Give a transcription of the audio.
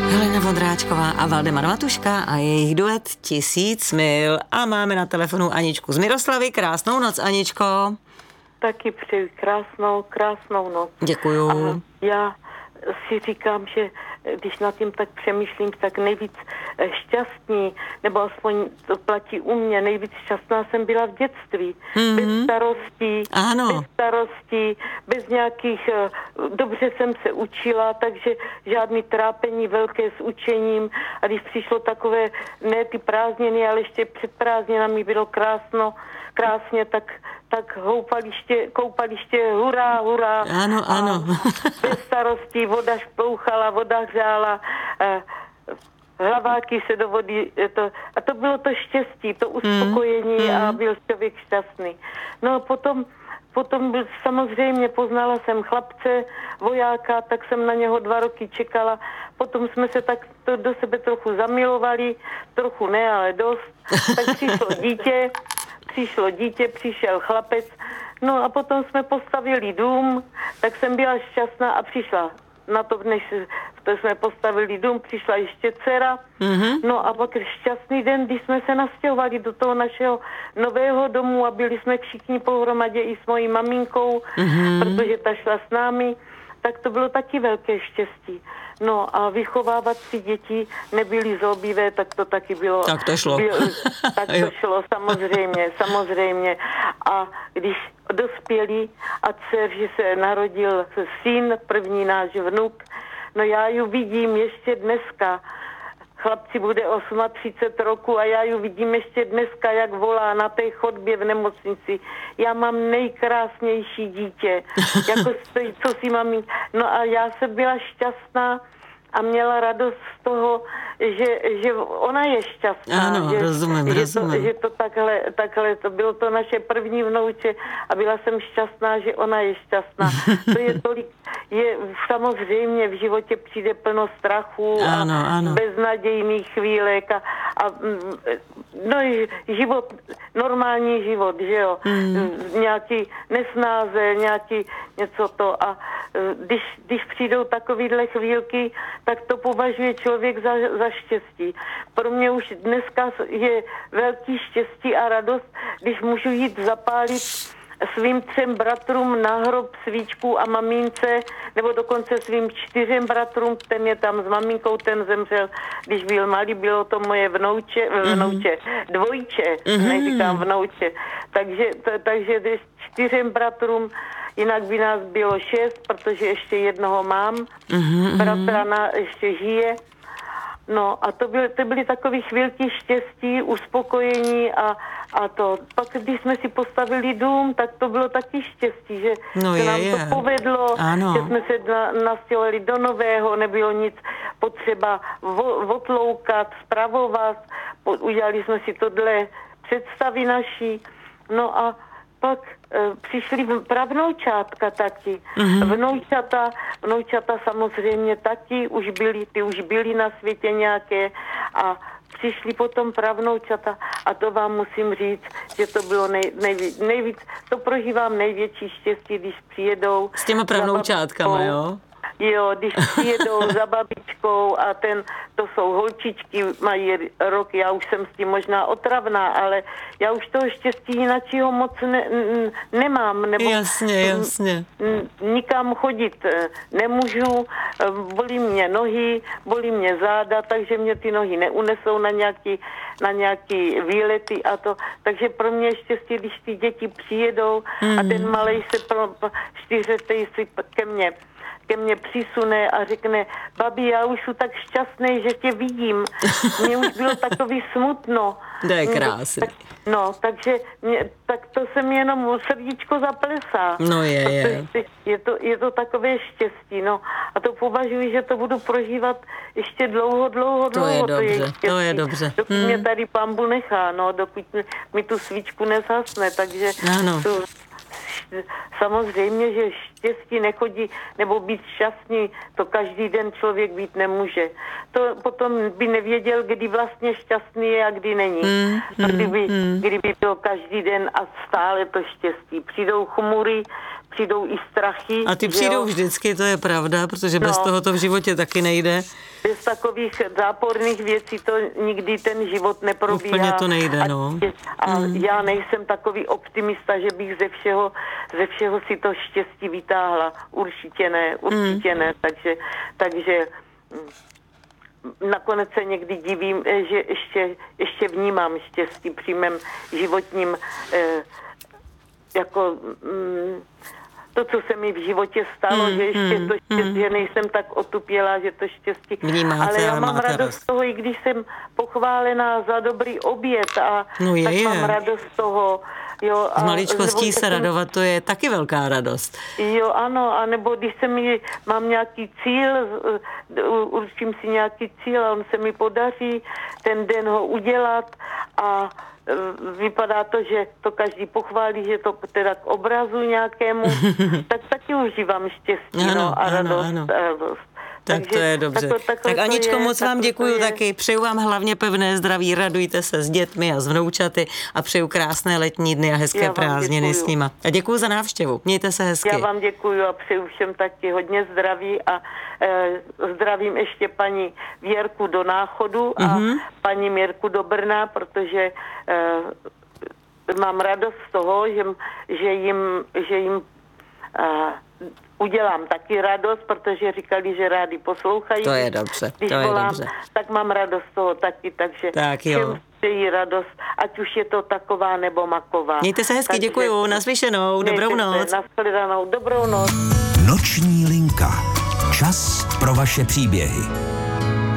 Helena Vondráčková a Valdemar Matuška a jejich duet 1000 mil. A máme na telefonu Aničku z Miroslavy. Krásnou noc, Aničko. Taky přeji krásnou noc. Děkuju. A já si říkám, že když nad tím tak přemýšlím, tak nejvíc šťastný, nebo aspoň to platí u mě, nejvíc šťastná jsem byla v dětství. Bez starostí, Ano. bez nějakých, dobře jsem se učila, takže žádný trápení velké s učením. A když přišlo takové, ne ty prázdniny, ale ještě před prázdninami bylo krásně, tak koupaliště, hurá. Ano. Bez starostí, voda šplouchala, voda hřála, hlaváky se do vody, a to bylo to štěstí, to uspokojení a byl člověk šťastný. No a potom samozřejmě poznala jsem chlapce, vojáka, tak jsem na něho 2 roky čekala. Potom jsme se tak do sebe trochu zamilovali, trochu ne, ale dost. Tak přišlo dítě, přišel chlapec, no a potom jsme postavili dům, tak jsem byla šťastná a přišla na to, než jsme postavili dům, přišla ještě dcera, no a pak šťastný den, když jsme se nastěhovali do toho našeho nového domu a byli jsme všichni pohromadě i s mojí maminkou, protože ta šla s námi, tak to bylo taky velké štěstí. No a vychovávat si děti nebyly zlobivé, tak to taky bylo. Tak to šlo. Tak to šlo, samozřejmě. A když dospěli a dceři se narodil syn, první náš vnuk, no já ju vidím ještě dneska. Chlapci bude 38 roku a já ju vidím ještě dneska, jak volá na té chodbě v nemocnici. Já mám nejkrásnější dítě, jako co si mami. No a já jsem byla šťastná a měla radost z toho, že ona je šťastná. Ano, rozumím. Že to takhle, to bylo to naše první vnouče a byla jsem šťastná, že ona je šťastná. To je samozřejmě v životě přijde plno strachu a beznadějných chvílek a normální život, že jo. Nějaký nesnáze, něco to a když přijdou takovýhle chvílky, tak to považuje člověk za štěstí. Pro mě už dneska je velký štěstí a radost, když můžu jít zapálit svým 3 bratrům na hrob svíčku a mamince, nebo dokonce svým 4 bratrům, ten je tam s maminkou, ten zemřel, když byl malý, bylo to moje dvojče, neříkám vnouče. Takže 4 bratrům, jinak by nás bylo 6, protože ještě jednoho mám, bratra ještě žije. No a to byly takové chvílky štěstí, uspokojení a to. Pak když jsme si postavili dům, tak to bylo taky štěstí, že se nám to povedlo, že jsme se nastěhovali do nového, nebylo nic potřeba odloukat, spravovat, udělali jsme si tohle představy naší, no a pak přišly pravnoučátka taky. Vnoučata samozřejmě taky už byly na světě nějaké a přišly potom pravnoučata a to vám musím říct, že to bylo nejvíc, to prožívám největší štěstí, když přijedou. S těma pravnoučátkama, jo? Jo, když přijedou za babičkou a to jsou holčičky, mají rok, já už jsem s tím možná otravná, ale já už toho štěstí jináčího moc nemám. Nebo Jasně. Nikam chodit nemůžu, bolí mě nohy, bolí mě záda, takže mě ty nohy neunesou na nějaký výlety a to. Takže pro mě je štěstí, když ty děti přijedou a ten malej se 4letý si ke mně přisune a řekne, babi, já už jsem tak šťastný, že tě vidím. Mně už bylo takový smutno. To je krásný. Takže tak to se mi jenom srdíčko zaplesá. No je. Je to takové štěstí, no. A to považuji, že to budu prožívat ještě dlouho. To je dobře. Dokud mě tady Pán Bůh nechá, no, dokud mi tu svíčku nezhasne, takže... Ano. Samozřejmě, že štěstí nechodí, nebo být šťastný, to každý den člověk být nemůže. To potom by nevěděl, kdy vlastně šťastný je a kdy není. Kdyby byl každý den a stále to štěstí. Přijdou chmury, přijdou i strachy. A ty přijdou vždycky, to je pravda, protože bez toho to v životě taky nejde. bez takových záporných věcí to nikdy ten život neprobíhá. Úplně to nejde, no. A já nejsem takový optimista, že bych ze všeho si to štěstí vytáhla. Určitě ne. Takže nakonec se někdy divím, že ještě vnímám štěstí při mém životním jako to, co se mi v životě stalo, že ještě to štěstí, že nejsem tak otupělá, že to štěstí. Vnímáte, ale já mám radost z toho, i když jsem pochválená za dobrý oběd tak mám radost z toho. Jo, z maličkostí se radovat, to je taky velká radost. Jo, ano, anebo když mám nějaký cíl, určím si nějaký cíl a on se mi podaří ten den ho udělat a vypadá to, že to každý pochválí, že to teda k obrazu nějakému, tak taky užívám štěstí a radost. Tak to je dobře. Tak Aničko, moc vám děkuju taky. Přeju vám hlavně pevné zdraví, radujte se s dětmi a s vnoučaty a přeju krásné letní dny a hezké prázdniny s nima. A děkuju za návštěvu. Mějte se hezky. Já vám děkuju a přeju všem taky hodně zdraví a zdravím ještě paní Věrku do Náchodu a paní Mirku do Brna, protože mám radost z toho, že jim udělám taky radost, protože říkali, že rádi poslouchají. To je dobře, Když volám, tak mám radost z toho taky, takže všem přeji radost, ať už je to taková nebo maková. Mějte se hezky, děkuju, naslyšenou, dobrou noc. Nashledanou, dobrou noc. Noční linka. Čas pro vaše příběhy.